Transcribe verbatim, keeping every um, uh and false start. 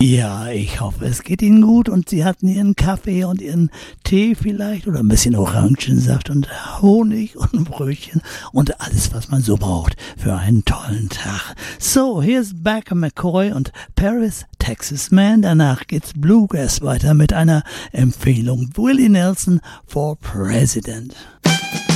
Ja, ich hoffe, es geht Ihnen gut und Sie hatten Ihren Kaffee und Ihren Tee vielleicht oder ein bisschen Orangensaft und Honig und Brötchen und alles, was man so braucht für einen tollen Tag. So, hier ist Becca McCoy und Paris, Texas Man. Danach geht's Bluegrass weiter mit einer Empfehlung. Willie Nelson for President.